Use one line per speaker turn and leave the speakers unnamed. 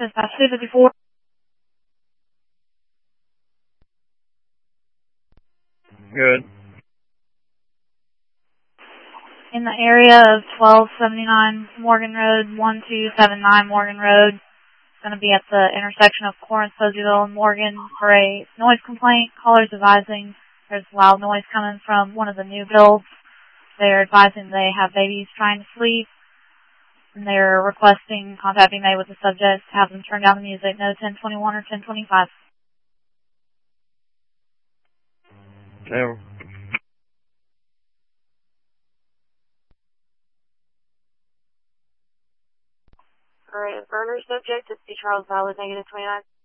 Dispatch 254.
Good.
In the area of 1279 Morgan Road, 1279 Morgan Road. It's going to be at the intersection of Corinth, Poseyville, and Morgan for a noise complaint. Callers advising there's loud noise coming from one of the new builds. They're advising they have babies trying to sleep, and they're requesting contact be made with the subject to have them turn down the music. No 1021 or 1025.
Never.
Alright, burner subject is C. Charles Valid, -29.